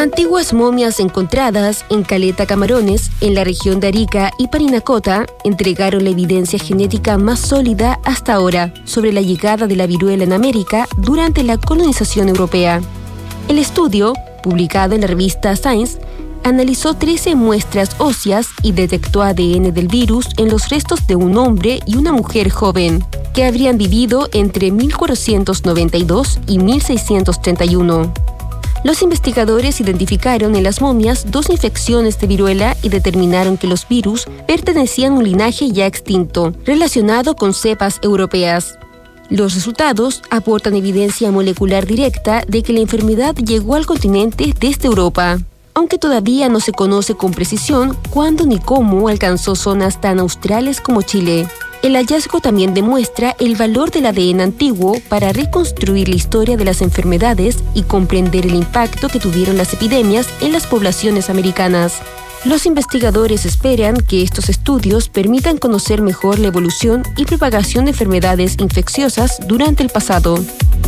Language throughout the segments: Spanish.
Antiguas momias encontradas en Caleta Camarones, en la región de Arica y Parinacota, entregaron la evidencia genética más sólida hasta ahora sobre la llegada de la viruela en América durante la colonización europea. El estudio, publicado en la revista Science, analizó 13 muestras óseas y detectó ADN del virus en los restos de un hombre y una mujer joven, que habrían vivido entre 1492 y 1631. Los investigadores identificaron en las momias 2 infecciones de viruela y determinaron que los virus pertenecían a un linaje ya extinto, relacionado con cepas europeas. Los resultados aportan evidencia molecular directa de que la enfermedad llegó al continente desde Europa, aunque todavía no se conoce con precisión cuándo ni cómo alcanzó zonas tan australes como Chile. El hallazgo también demuestra el valor del ADN antiguo para reconstruir la historia de las enfermedades y comprender el impacto que tuvieron las epidemias en las poblaciones americanas. Los investigadores esperan que estos estudios permitan conocer mejor la evolución y propagación de enfermedades infecciosas durante el pasado.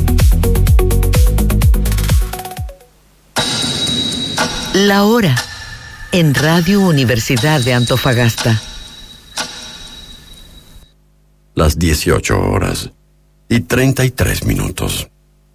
La hora en Radio Universidad de Antofagasta. Las 18:33.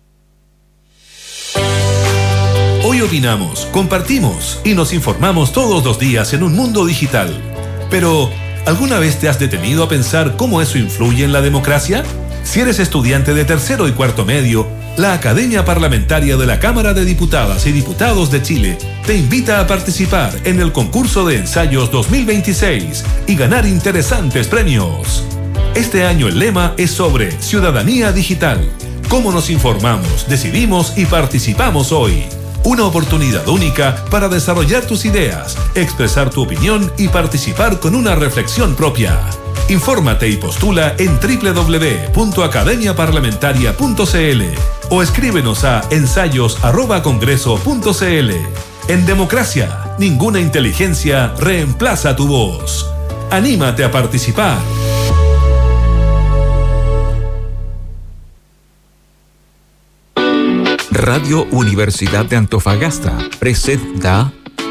Hoy opinamos, compartimos y nos informamos todos los días en un mundo digital. Pero, ¿alguna vez te has detenido a pensar cómo eso influye en la democracia? Si eres estudiante de tercero y cuarto medio, la Academia Parlamentaria de la Cámara de Diputadas y Diputados de Chile te invita a participar en el concurso de ensayos 2026 y ganar interesantes premios. Este año el lema es sobre ciudadanía digital. ¿Cómo nos informamos, decidimos y participamos hoy? Una oportunidad única para desarrollar tus ideas, expresar tu opinión y participar con una reflexión propia. Infórmate y postula en www.academiaparlamentaria.cl o escríbenos a ensayos@congreso.cl. En democracia, ninguna inteligencia reemplaza tu voz. Anímate a participar. Radio Universidad de Antofagasta presenta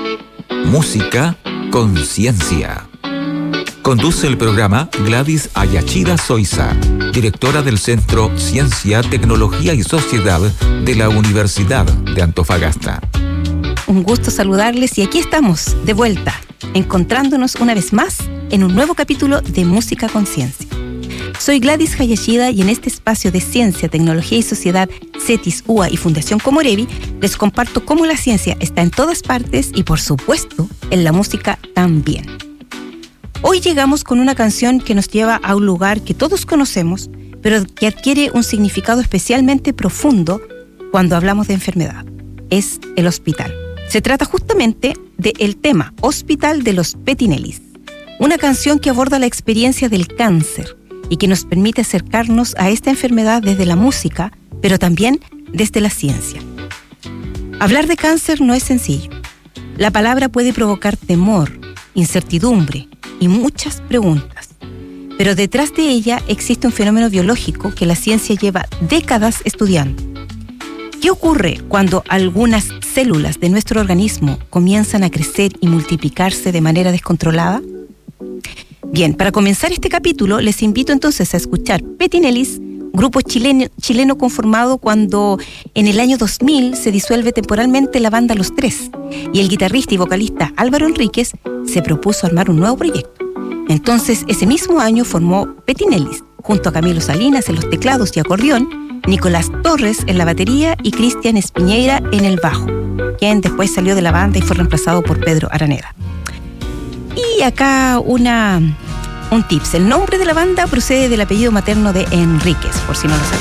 Música Conciencia. Conduce el programa Gladys Ayachira Soiza, directora del Centro Ciencia, Tecnología y Sociedad de la Universidad de Antofagasta. Un gusto saludarles y aquí estamos, de vuelta, encontrándonos una vez más en un nuevo capítulo de Música Conciencia. Soy Gladys Hayashida y en este espacio de Ciencia, Tecnología y Sociedad, CETIS, UA y Fundación Comorevi, les comparto cómo la ciencia está en todas partes y, por supuesto, en la música también. Hoy llegamos con una canción que nos lleva a un lugar que todos conocemos, pero que adquiere un significado especialmente profundo cuando hablamos de enfermedad. Es el hospital. Se trata justamente del tema Hospital de los Petinellis, una canción que aborda la experiencia del cáncer y que nos permite acercarnos a esta enfermedad desde la música, pero también desde la ciencia. Hablar de cáncer no es sencillo. La palabra puede provocar temor, incertidumbre y muchas preguntas. Pero detrás de ella existe un fenómeno biológico que la ciencia lleva décadas estudiando. ¿Qué ocurre cuando algunas células de nuestro organismo comienzan a crecer y multiplicarse de manera descontrolada? Bien, para comenzar este capítulo, les invito entonces a escuchar Petinellis, grupo chileno conformado cuando en el año 2000 se disuelve temporalmente la banda Los Tres y el guitarrista y vocalista Álvaro Enríquez se propuso armar un nuevo proyecto. Entonces, ese mismo año formó Petinellis, junto a Camilo Salinas en los teclados y acordeón, Nicolás Torres en la batería y Cristian Espiñeira en el bajo, quien después salió de la banda y fue reemplazado por Pedro Araneda. Y acá un tips. El nombre de la banda procede del apellido materno de Enríquez, por si no lo sabían.